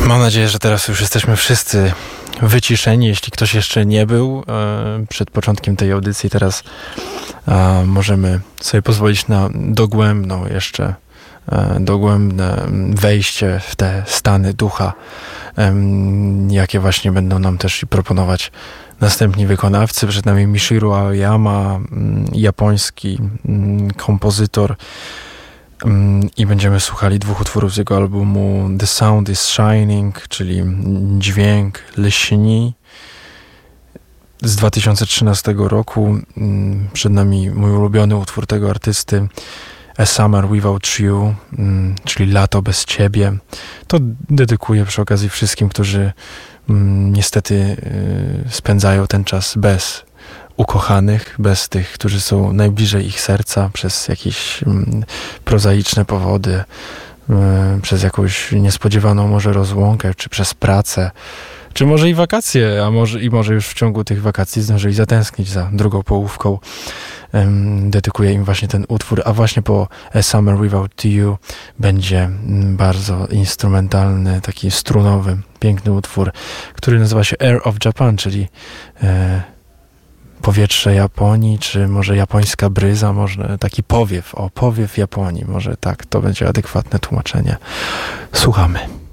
Mam nadzieję, że teraz już jesteśmy wszyscy wyciszeni. Jeśli ktoś jeszcze nie był przed początkiem tej audycji, teraz możemy sobie pozwolić na dogłębne wejście w te stany ducha, jakie właśnie będą nam też proponować następni wykonawcy. Przed nami Michiru Aoyama, japoński kompozytor, i będziemy słuchali dwóch utworów z jego albumu The Sound is Shining, czyli dźwięk lśni, z 2013 roku. Przed nami mój ulubiony utwór tego artysty, A Summer Without You, czyli Lato bez ciebie. To dedykuję przy okazji wszystkim, którzy niestety spędzają ten czas bez ukochanych, bez tych, którzy są najbliżej ich serca, przez jakieś prozaiczne powody, przez jakąś niespodziewaną może rozłąkę, czy przez pracę, czy może i wakacje, a może już w ciągu tych wakacji zdążyli zatęsknić za drugą połówką. Dedykuję im właśnie ten utwór, a właśnie po A Summer Without You będzie bardzo instrumentalny, taki strunowy, piękny utwór, który nazywa się Air of Japan, czyli powietrze Japonii, czy może japońska bryza, może taki powiew Japonii, może tak, to będzie adekwatne tłumaczenie. Słuchamy.